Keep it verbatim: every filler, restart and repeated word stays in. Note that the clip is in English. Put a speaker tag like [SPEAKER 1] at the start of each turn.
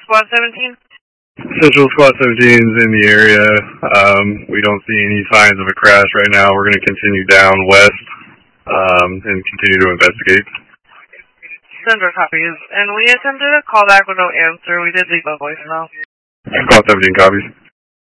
[SPEAKER 1] Squad seventeen?
[SPEAKER 2] Central Squad seventeen is in the area. Um, we don't see any signs of a crash right now. We're going to continue down west um, and continue to investigate.
[SPEAKER 1] Sender copies. And we attempted a call back with no answer. We did leave a voicemail.
[SPEAKER 2] Squad seventeen copies.